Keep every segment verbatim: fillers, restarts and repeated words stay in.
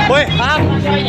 Woi, maaf.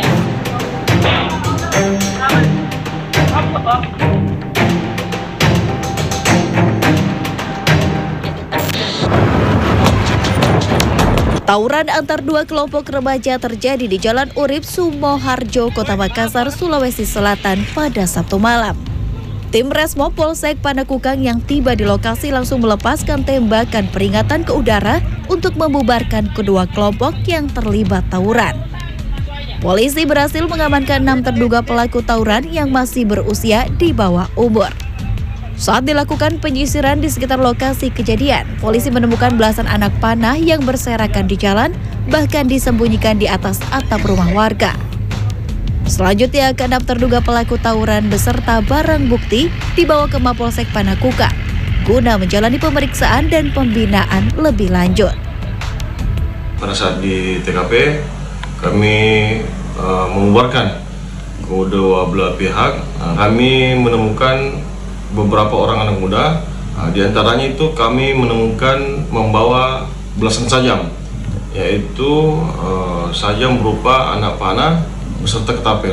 Tawuran antar dua kelompok remaja terjadi di Jalan Urip, Sumoharjo, Kota Makassar, Sulawesi Selatan pada Sabtu malam. Tim Resmo Polsek Panakukang yang tiba di lokasi langsung melepaskan tembakan peringatan ke udara untuk membubarkan kedua kelompok yang terlibat tawuran. Polisi berhasil mengamankan enam terduga pelaku tawuran yang masih berusia di bawah umur. Saat dilakukan penyisiran di sekitar lokasi kejadian, polisi menemukan belasan anak panah yang berserakan di jalan, bahkan disembunyikan di atas atap rumah warga. Selanjutnya, keenam terduga pelaku tawuran beserta barang bukti dibawa ke Mapolsek Panakukang guna menjalani pemeriksaan dan pembinaan lebih lanjut. Pada saat di T K P, kami uh, membubarkan kedua belah pihak. Nah, kami menemukan beberapa orang anak muda, nah, diantaranya itu kami menemukan membawa belasan sajam, yaitu uh, sajam berupa anak panah beserta ketapel.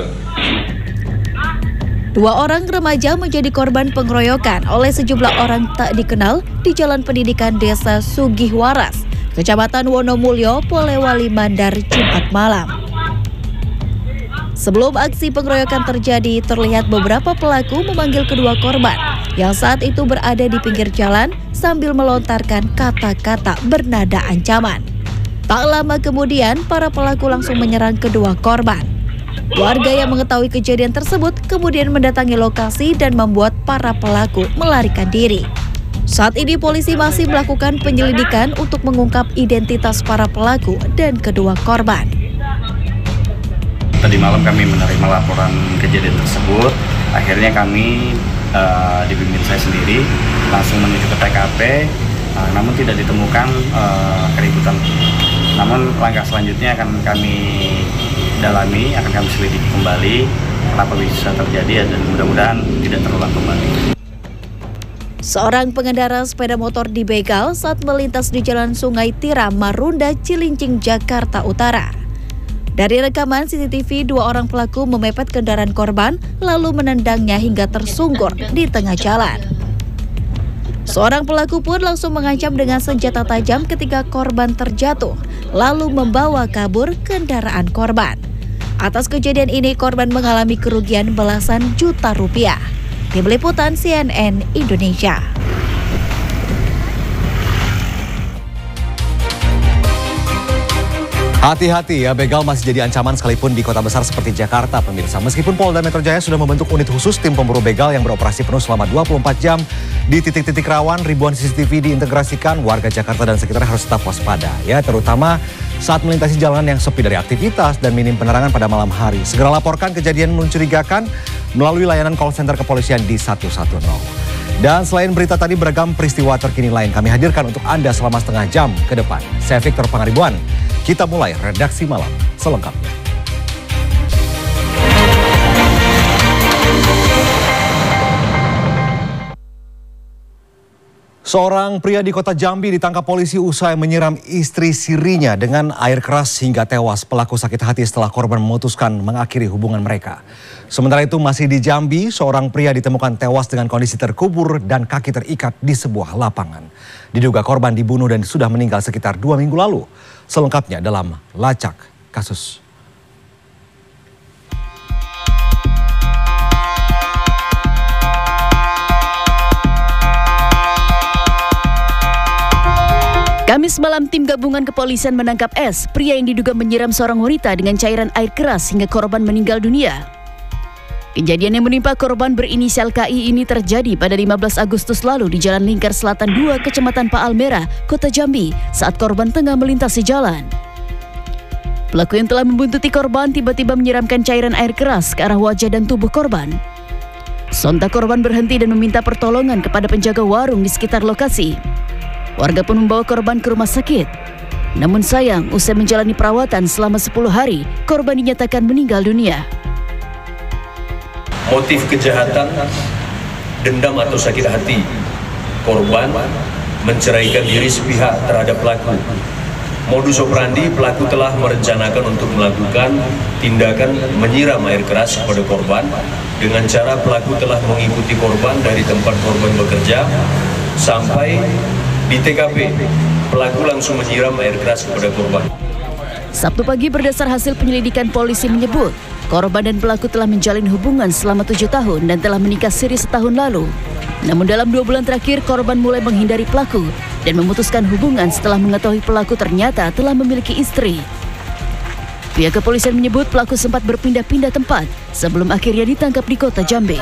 Dua orang remaja menjadi korban pengeroyokan oleh sejumlah orang tak dikenal di Jalan Pendidikan Desa Sugihwaras, Kecamatan Wonomulyo, Polewali Mandar, Jumat malam. Sebelum aksi pengeroyokan terjadi, terlihat beberapa pelaku memanggil kedua korban yang saat itu berada di pinggir jalan sambil melontarkan kata-kata bernada ancaman. Tak lama kemudian, para pelaku langsung menyerang kedua korban. Warga yang mengetahui kejadian tersebut kemudian mendatangi lokasi dan membuat para pelaku melarikan diri. Saat ini polisi masih melakukan penyelidikan untuk mengungkap identitas para pelaku dan kedua korban. Tadi malam kami menerima laporan kejadian tersebut. Akhirnya kami uh, dibimbing saya sendiri langsung menuju ke T K P, uh, namun tidak ditemukan uh, keributan. Namun langkah selanjutnya akan kami dalami, akan kami selidiki kembali kenapa bisa terjadi dan mudah-mudahan tidak terulang kembali. Seorang pengendara sepeda motor dibegal saat melintas di Jalan Sungai Tiram, Marunda, Cilincing, Jakarta Utara. Dari rekaman C C T V, dua orang pelaku memepet kendaraan korban lalu menendangnya hingga tersungkur di tengah jalan. Seorang pelaku pun langsung mengancam dengan senjata tajam ketika korban terjatuh, lalu membawa kabur kendaraan korban. Atas kejadian ini, korban mengalami kerugian belasan juta rupiah. Tim Liputan C N N Indonesia. Hati-hati ya, begal masih jadi ancaman sekalipun di kota besar seperti Jakarta, pemirsa. Meskipun Polda Metro Jaya sudah membentuk unit khusus tim pemburu begal yang beroperasi penuh selama dua puluh empat jam di titik-titik rawan, ribuan C C T V diintegrasikan, warga Jakarta dan sekitarnya harus tetap waspada ya, terutama saat melintasi jalanan yang sepi dari aktivitas dan minim penerangan pada malam hari. Segera laporkan kejadian mencurigakan melalui layanan call center kepolisian di satu satu nol. Dan selain berita tadi, beragam peristiwa terkini lain kami hadirkan untuk Anda selama setengah jam ke depan. Saya Victor Pangaribuan. Kita mulai redaksi malam selengkapnya. Seorang pria di kota Jambi ditangkap polisi usai menyiram istri sirinya dengan air keras hingga tewas. Pelaku sakit hati setelah korban memutuskan mengakhiri hubungan mereka. Sementara itu masih di Jambi, seorang pria ditemukan tewas dengan kondisi terkubur dan kaki terikat di sebuah lapangan. Diduga korban dibunuh dan sudah meninggal sekitar dua minggu lalu. Selengkapnya dalam Lacak Kasus. Kamis malam, tim gabungan kepolisian menangkap S, pria yang diduga menyiram seorang wanita dengan cairan air keras hingga korban meninggal dunia. Kejadian yang menimpa korban berinisial K I ini terjadi pada lima belas Agustus lalu di Jalan Lingkar Selatan dua, Kecamatan Paalmerah, Kota Jambi, saat korban tengah melintasi jalan. Pelaku yang telah membuntuti korban tiba-tiba menyiramkan cairan air keras ke arah wajah dan tubuh korban. Sontak korban berhenti dan meminta pertolongan kepada penjaga warung di sekitar lokasi. Warga pun membawa korban ke rumah sakit. Namun sayang, usai menjalani perawatan selama sepuluh hari, korban dinyatakan meninggal dunia. Motif kejahatan, dendam atau sakit hati. Korban menceraikan diri sepihak terhadap pelaku. Modus operandi, pelaku telah merencanakan untuk melakukan tindakan menyiram air keras kepada korban. Dengan cara pelaku telah mengikuti korban dari tempat korban bekerja sampai di T K P. Pelaku langsung menyiram air keras kepada korban. Sabtu pagi berdasar hasil penyelidikan polisi menyebut, korban dan pelaku telah menjalin hubungan selama tujuh tahun dan telah menikah siri setahun lalu. Namun dalam dua bulan terakhir, korban mulai menghindari pelaku dan memutuskan hubungan setelah mengetahui pelaku ternyata telah memiliki istri. Pihak kepolisian menyebut pelaku sempat berpindah-pindah tempat sebelum akhirnya ditangkap di kota Jambi.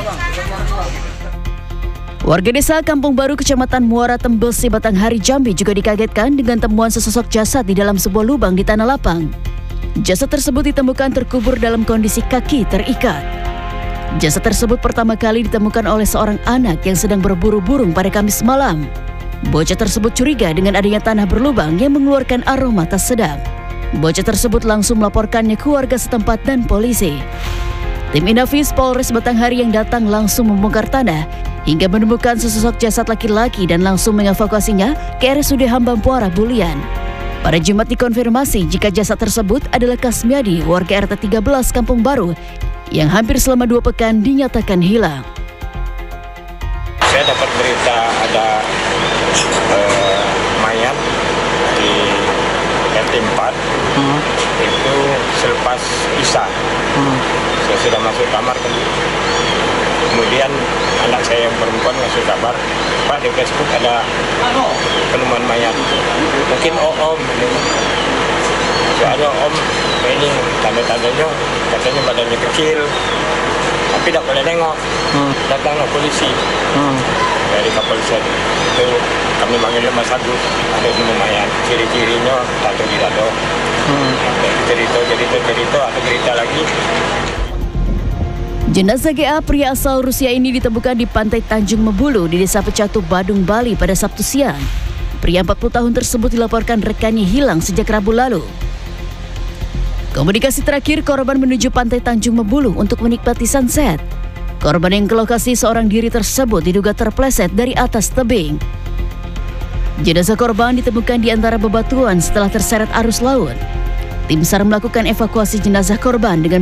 Warga desa Kampung Baru, Kecamatan Muara Tembesi, Batanghari, Jambi juga dikagetkan dengan temuan sesosok jasad di dalam sebuah lubang di tanah lapang. Jasad tersebut ditemukan terkubur dalam kondisi kaki terikat. Jasad tersebut pertama kali ditemukan oleh seorang anak yang sedang berburu burung pada Kamis malam. Bocah tersebut curiga dengan adanya tanah berlubang yang mengeluarkan aroma tak sedap. Bocah tersebut langsung melaporkannya ke warga setempat dan polisi. Tim Inafis Polres Batanghari yang datang langsung membongkar tanah hingga menemukan sesosok jasad laki-laki dan langsung mengevakuasinya ke R S U D Hambampuara Bulian. Pada Jumat dikonfirmasi jika jasad tersebut adalah Kasmiadi, warga R T tiga belas Kampung Baru, yang hampir selama dua pekan dinyatakan hilang. Saya dapat berita ada eh, mayat di R T empat, hmm. itu selepas Isya. Hmm. Saya sudah masuk kamar, kemudian anak saya yang perempuan ngasih kabar, Pak, di Facebook ada penemuan mayat. Mungkin oh, om, soalnya om ini tanda-tandanya katanya badannya kecil, tapi tidak boleh nengok. Hmm. Datanglah polisi hmm. dari kepolisian itu, kami manggilnya Mas Agus, ada penemuan mayat, ciri-cirinya tato di dada, hmm. cerita cerita cerita ada cerita lagi. Jenazah G A, pria asal Rusia ini ditemukan di pantai Tanjung Mebulu di Desa Pecatu, Badung, Bali pada Sabtu siang. Pria empat puluh tahun tersebut dilaporkan rekannya hilang sejak Rabu lalu. Komunikasi terakhir, korban menuju pantai Tanjung Mebulu untuk menikmati sunset. Korban yang ke lokasi seorang diri tersebut diduga terpleset dari atas tebing. Jenazah korban ditemukan di antara bebatuan setelah terseret arus laut. Tim SAR melakukan evakuasi jenazah korban dengan